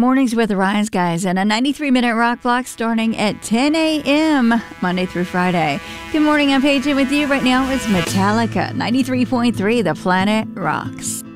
Mornings with the Rise Guys and a 93-minute rock block starting at 10 a.m. Monday through Friday. Good morning, I'm Paige, and with you right now is Metallica, 93.3 The Planet Rocks.